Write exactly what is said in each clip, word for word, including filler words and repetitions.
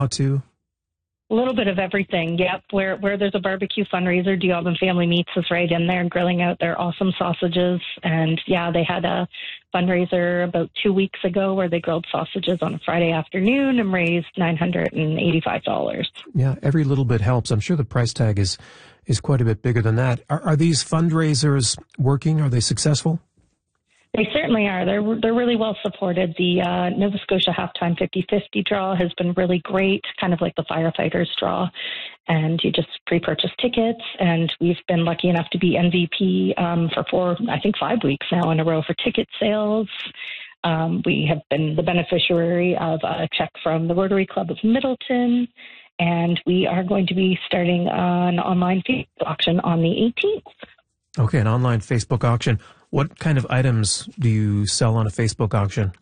too? A little bit of everything, yep. Where where there's a barbecue fundraiser, D'Auburn Family Meats is right in there grilling out their awesome sausages. And, yeah, they had a fundraiser about two weeks ago where they grilled sausages on a Friday afternoon and raised nine hundred eighty-five dollars. Yeah, every little bit helps. I'm sure the price tag is, is quite a bit bigger than that. Are, are these fundraisers working? Are they successful? They certainly are. They're they're really well supported. The uh, Nova Scotia Halftime fifty-fifty draw has been really great, kind of like the firefighters draw. And you just pre-purchase tickets. And we've been lucky enough to be M V P um, for four, I think five weeks now in a row for ticket sales. Um, we have been the beneficiary of a check from the Rotary Club of Middleton. And we are going to be starting an online Facebook auction on the eighteenth. Okay, an online Facebook auction. What kind of items do you sell on a Facebook auction?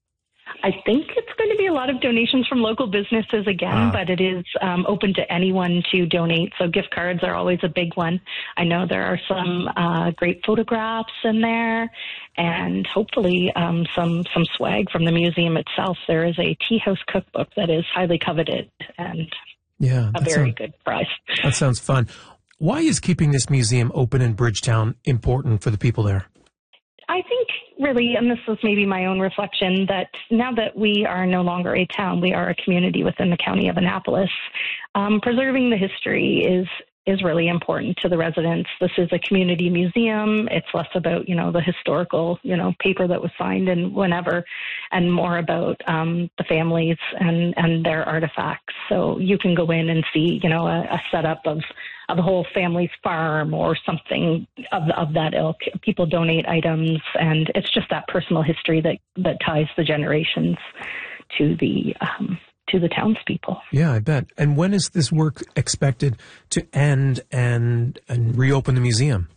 I think it's going to be a lot of donations from local businesses again, ah. but it is um, open to anyone to donate. So gift cards are always a big one. I know there are some uh, great photographs in there and hopefully um, some, some swag from the museum itself. There is a tea house cookbook that is highly coveted and yeah, a very sounds, good price. That sounds fun. Why is keeping this museum open in Bridgetown important for the people there? I think really, and this is maybe my own reflection, that now that we are no longer a town, we are a community within the county of Annapolis, um, preserving the history is is really important to the residents. This is a community museum. It's less about, you know, the historical, you know, paper that was signed and whenever, and more about um, the families and, and their artifacts. So you can go in and see, you know, a, a setup of, of a whole family's farm or something of, of that ilk. People donate items, and it's just that personal history that, that ties the generations to the um, to the townspeople. Yeah, I bet. And when is this work expected to end and and reopen the museum?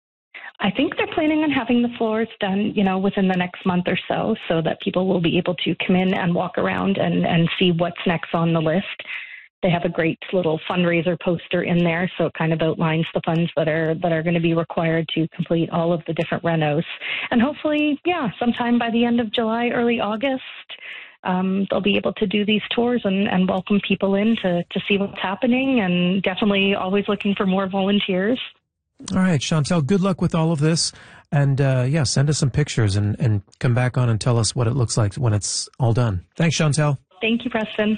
I think they're planning on having the floors done, you know, within the next month or so, so that people will be able to come in and walk around and, and see what's next on the list. They have a great little fundraiser poster in there, so it kind of outlines the funds that are that are going to be required to complete all of the different renos. And hopefully, yeah, sometime by the end of July, early August, Um, they'll be able to do these tours and, and welcome people in to, to see what's happening, and definitely always looking for more volunteers. All right, Chantel, good luck with all of this. And, uh, yeah, send us some pictures and, and come back on and tell us what it looks like when it's all done. Thanks, Chantel. Thank you, Preston.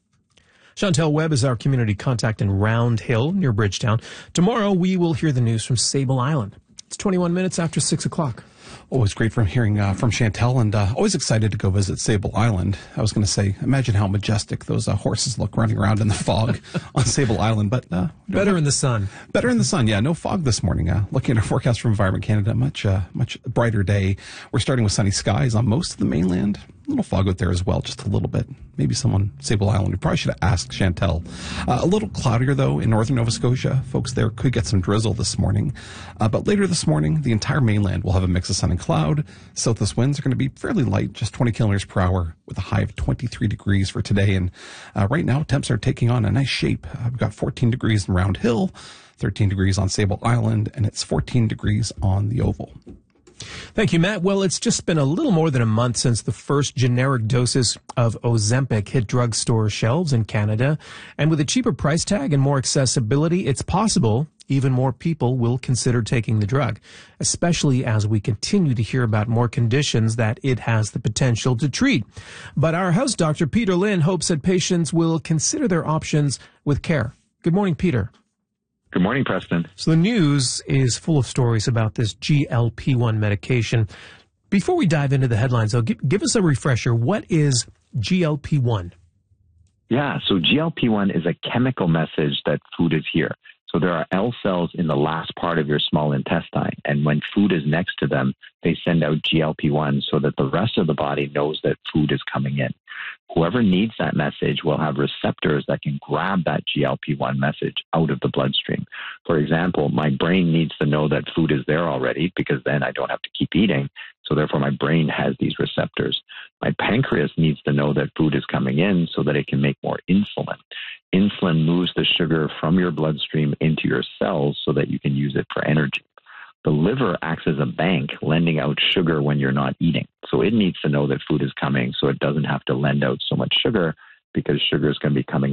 Chantel Webb is our community contact in Round Hill near Bridgetown. Tomorrow we will hear the news from Sable Island. It's twenty-one minutes after six o'clock. Always great from hearing uh, from Chantel, and uh, always excited to go visit Sable Island. I was going to say, imagine how majestic those uh, horses look running around in the fog on Sable Island, but uh, better in the sun. Better in the sun, yeah. No fog this morning. Uh, looking at our forecast from Environment Canada, much uh, much brighter day. We're starting with sunny skies on most of the mainland. A little fog out there as well, just a little bit. Maybe someone, Sable Island, we probably should have asked Chantel. Uh, a little cloudier, though, in northern Nova Scotia. Folks there could get some drizzle this morning. Uh, but later this morning, the entire mainland will have a mix of sun and cloud. Southwest winds are going to be fairly light, just twenty kilometers per hour, with a high of twenty-three degrees for today. And uh, right now, temps are taking on a nice shape. Uh, we've got fourteen degrees in Round Hill, thirteen degrees on Sable Island, and it's fourteen degrees on the Oval. Thank you, Matt. Well, it's just been a little more than a month since the first generic doses of Ozempic hit drugstore shelves in Canada. And with a cheaper price tag and more accessibility, it's possible even more people will consider taking the drug, especially as we continue to hear about more conditions that it has the potential to treat. But our house doctor, Peter Lynn, hopes that patients will consider their options with care. Good morning, Peter. Good morning, Preston. So the news is full of stories about this G L P one medication. Before we dive into the headlines, though, give, give us a refresher. What is G L P one? Yeah, so G L P one is a chemical message that food is here. So there are L cells in the last part of your small intestine, and when food is next to them, they send out G L P one so that the rest of the body knows that food is coming in. Whoever needs that message will have receptors that can grab that G L P one message out of the bloodstream. For example, my brain needs to know that food is there already because then I don't have to keep eating. So therefore, my brain has these receptors. My pancreas needs to know that food is coming in so that it can make more insulin. Insulin moves the sugar from your bloodstream into your cells so that you can use it for energy. The liver acts as a bank, lending out sugar when you're not eating. So it needs to know that food is coming so it doesn't have to lend out so much sugar because sugar is going to be coming